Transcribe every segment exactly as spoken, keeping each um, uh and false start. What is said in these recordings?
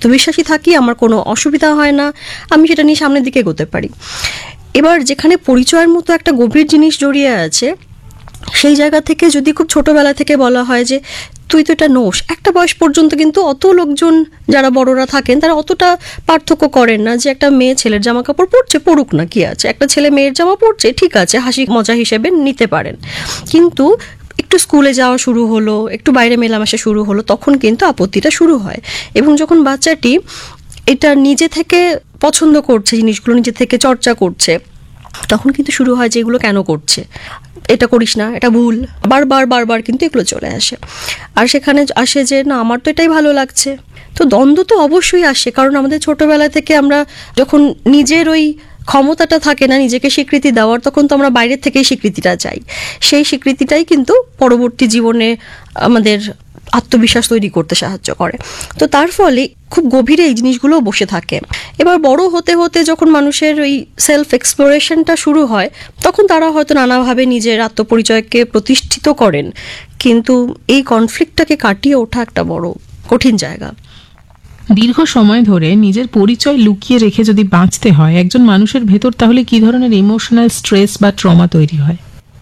আত্মবিশ্বাসী থাকি, আমার কোনো অসুবিধা হয় না, আমি সেটা নিয়ে সামনের দিকে এগোতে পারি। এবার যেখানে পরিচয়ের মতো একটা গভীর জিনিস জড়িয়ে আছে, সেই জায়গা থেকে যদি খুব ছোটবেলা থেকে বলা হয় যে তুই তো এটা নোস, একটা বয়স পর্যন্ত কিন্তু অত লোকজন যারা বড়রা থাকেন তারা অতটা পার্থক্য করেন না যে একটা মেয়ে ছেলের জামা কাপড় পরছে, পরুক না, কি আছে, একটা ছেলে মেয়ের জামা পরছে, ঠিক আছে, হাসি মজা হিসেবে নিতে পারেন। কিন্তু একটু স্কুলে যাওয়া শুরু হলো, একটু বাইরে মেলামেশা শুরু হলো, তখন কিন্তু আপত্তিটা শুরু হয়। এবং যখন বাচ্চাটি এটা নিজে থেকে পছন্দ করছে, জিনিসগুলো নিজে থেকে চর্চা করছে, তখন কিন্তু শুরু হয় যে এগুলো কেন করছে, এটা করিস না, এটা ভুল, বারবার বারবার কিন্তু এগুলো চলে আসে। আর সেখানে আসে যে না, আমার তো এটাই ভালো লাগছে। তো দ্বন্দ্ব তো অবশ্যই আসে, কারণ আমাদের ছোটবেলা থেকে আমরা যখন নিজের ওই ক্ষমতাটা থাকে না নিজেকে স্বীকৃতি দেওয়ার, তখন তো আমরা বাইরের থেকেই স্বীকৃতিটা চাই। সেই স্বীকৃতিটাই কিন্তু পরবর্তী জীবনে আমাদের আত্মবিশ্বাস তৈরি করতে সাহায্য করে। তো তার ফলে খুব গভীরে এই জিনিসগুলো বসে থাকে। এবার বড় হতে হতে যখন মানুষের ওই সেলফ এক্সপ্লোরেশনটা শুরু হয়, তখন তারা হয়তো নানাভাবে নিজের আত্মপরিচয়কে প্রতিষ্ঠিত করেন, কিন্তু এই কনফ্লিক্টটাকে কাটিয়ে ওঠা একটা বড় কঠিন জায়গা। দীর্ঘ সময় ধরে নিজের পরিচয় লুকিয়ে রেখে যদি বাঁচতে হয় একজন মানুষের ভেতর, তাহলে কি ধরনের ইমোশনাল স্ট্রেস বা ট্রমা তৈরি হয়?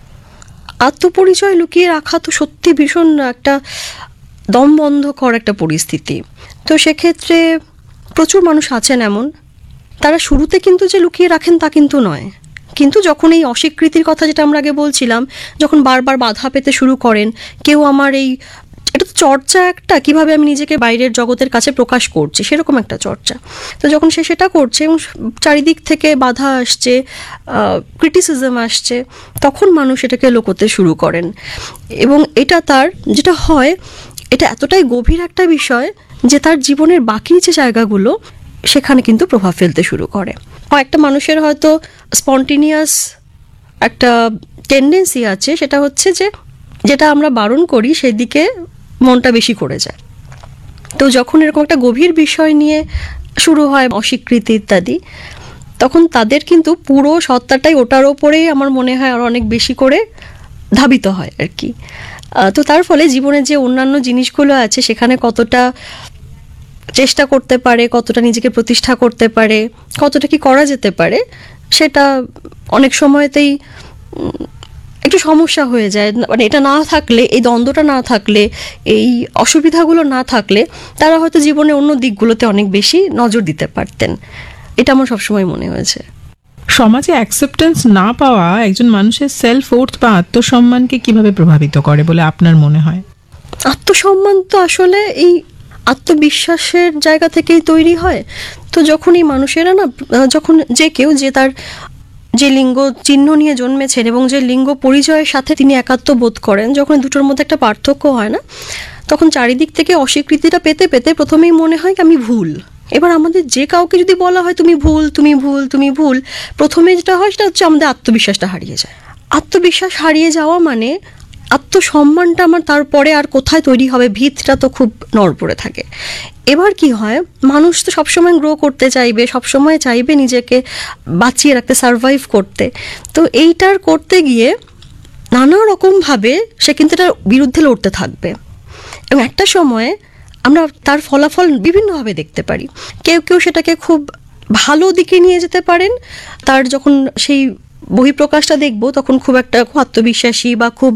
আত্মপরিচয় লুকিয়ে রাখা তো সত্যি ভীষণ একটা দমবন্ধকর একটা পরিস্থিতি। তো সেক্ষেত্রে প্রচুর মানুষ আছেন এমন, তারা শুরুতে কিন্তু যে লুকিয়ে রাখেন তা কিন্তু নয়, কিন্তু যখন এই অস্বীকৃতির কথা যেটা আমরা আগে বলছিলাম, যখন বারবার বাধা পেতে শুরু করেন, কেউ আমার এই, এটা তো চর্চা একটা, কিভাবে আমি নিজেকে বাইরের জগতের কাছে প্রকাশ করছি, সেরকম একটা চর্চা। তো যখন সে সেটা করছে এবং চারিদিক থেকে বাধা আসছে, ক্রিটিসিজম আসছে, তখন মানুষ এটাকে লুকোতে শুরু করেন। এবং এটা তার যেটা হয়, এটা এতটাই গভীর একটা বিষয় যে তার জীবনের বাকি যে জায়গাগুলো সেখানে কিন্তু প্রভাব ফেলতে শুরু করে। একটা মানুষের হয়তো স্পন্টেনিয়াস একটা টেন্ডেন্সি আছে, সেটা হচ্ছে যে যেটা আমরা বারণ করি সেদিকে মনটা বেশি করে যায়। তো যখন এরকম একটা গভীর বিষয় নিয়ে শুরু হয়, অস্বীকৃতি ইত্যাদি, তখন তাদের কিন্তু পুরো সত্তাটাই ওটার ওপরেই আমার মনে হয় আরও অনেক বেশি করে ধাবিত হয় আর কি। তো তার ফলে জীবনের যে অন্যান্য জিনিসগুলো আছে সেখানে কতটা চেষ্টা করতে পারে, কতটা নিজেকে প্রতিষ্ঠা করতে পারে, কতটা কি করা যেতে পারে, সেটা অনেক সময়তেই একটু সমস্যা হয়ে যায়। মানে এটা না থাকলে, এই দ্বন্দ্বটা না থাকলে, এই অসুবিধাগুলো না থাকলে তারা হয়তো জীবনে অন্য দিকগুলোতে অনেক বেশি নজর দিতে পারতেন। এটা আমার সবসময় মনে হয়েছে। সমাজে অ্যাকসেপ্টেন্স না পাওয়া একজন মানুষের সেলফ ওর্থ বা আত্মসম্মানকে কিভাবে প্রভাবিত করে বলে আপনার মনে হয়? আত্মসম্মান তো আসলে এই আত্মবিশ্বাসের জায়গা থেকেই তৈরি হয়। তো যখন এই মানুষেরা না, যখন যে কেউ যে তার যে লিঙ্গ চিহ্ন নিয়ে জন্মেছেন এবং যে লিঙ্গ পরিচয়ের সাথে তিনি একাত্ম বোধ করেন, যখন দুটোর মধ্যে একটা পার্থক্য হয় না, তখন চারিদিক থেকে অস্বীকৃতিটা পেতে পেতে প্রথমেই মনে হয় আমি ভুল। এবার আমাদের যে কাউকে যদি বলা হয় তুমি ভুল, তুমি ভুল, তুমি ভুল, প্রথমে যেটা হয় সেটা হচ্ছে আমাদের আত্মবিশ্বাসটা হারিয়ে যায়। আত্মবিশ্বাস হারিয়ে যাওয়া মানে আত্মসম্মানটা আমার তারপরে আর কোথায় তৈরি হবে, ভিতটা তো খুব নড়বড়ে থাকে। এবার কি হয়, মানুষ তো সবসময় গ্রো করতে চাইবে, সবসময় চাইবে নিজেকে বাঁচিয়ে রাখতে, সারভাইভ করতে। তো এইটার করতে গিয়ে নানা রকমভাবে সে কিন্তু এটার বিরুদ্ধে লড়তে থাকবে এবং একটা সময়ে আমরা তার ফলাফল বিভিন্নভাবে দেখতে পারি। কেউ কেউ সেটাকে খুব ভালো দিকে নিয়ে যেতে পারেন, তার যখন সেই বহিঃপ্রকাশটা দেখবো তখন খুব একটা খুব আত্মবিশ্বাসী বা খুব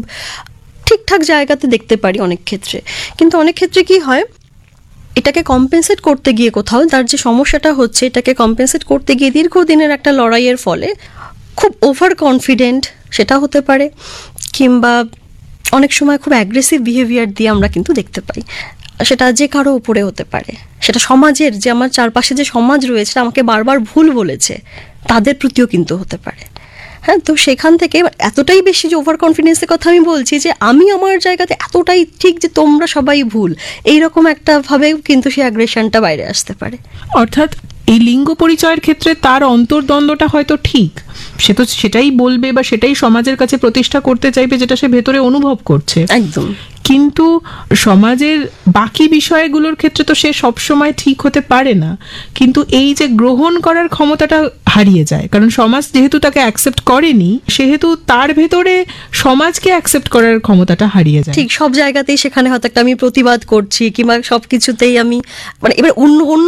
ঠিকঠাক জায়গাতে দেখতে পারি অনেক ক্ষেত্রে। কিন্তু অনেক ক্ষেত্রে কি হয়, এটাকে কম্পেনসেট করতে গিয়ে কোথাও তার যে সমস্যাটা হচ্ছে, এটাকে কম্পেনসেট করতে গিয়ে দীর্ঘদিনের একটা লড়াইয়ের ফলে খুব ওভার কনফিডেন্ট সেটা হতে পারে, কিংবা অনেক সময় খুব অ্যাগ্রেসিভ বিহেভিয়ার দিয়ে আমরা কিন্তু দেখতে পাই। সেটা যে কারো উপরে হতে পারে, সেটা সমাজের, যে আমার চারপাশে যে সমাজ রয়েছে আমাকে বারবার ভুল বলেছে তাদের প্রতিও কিন্তু হতে পারে। হ্যাঁ, তো সেখান থেকে এতটাই বেশি যে ওভার কনফিডেন্সের কথা আমি বলছি, যে আমি আমার জায়গাতে এতটাই ঠিক যে তোমরা সবাই ভুল, এইরকম একটা ভাবেও কিন্তু সেই অ্যাগ্রেশনটা বাইরে আসতে পারে। অর্থাৎ এই লিঙ্গ পরিচয়ের ক্ষেত্রে তার অন্তর্দ্বন্দ্বটা হয়তো ঠিক, সে তো সেটাই বলবে বা সেটাই সমাজের কাছে প্রতিষ্ঠা করতে চাইবে যেটা সে ভেতরে অনুভব করছে, একদম। কিন্তু সমাজের বাকি বিষয়গুলোর ক্ষেত্রে তো সে সবসময় ঠিক হতে পারে না। কিন্তু এই যে গ্রহণ করার ক্ষমতাটা হারিয়ে যায়, কারণ সমাজ যেহেতু তাকে অ্যাকসেপ্ট করেনি, সেহেতু তার ভেতরে সমাজকে অ্যাকসেপ্ট করার ক্ষমতাটা হারিয়ে যায়। ঠিক, সব জায়গাতেই সেখানে হয়তো একটা আমি প্রতিবাদ করছি, কিংবা সবকিছুতেই আমি, মানে এবার অন্য অন্য